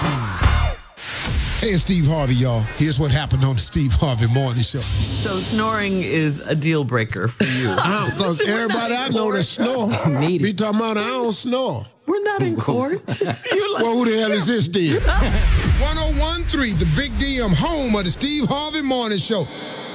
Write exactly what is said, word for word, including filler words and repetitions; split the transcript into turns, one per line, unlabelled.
Hey, it's Steve Harvey, y'all. Here's what happened on the Steve Harvey Morning Show.
So snoring is a deal breaker for you.
Because everybody I know that snore, be talking about I don't snore.
We're not in court. You're like,
Well, who the hell is this then? one oh one point three, the Big D M, home of the Steve Harvey Morning Show.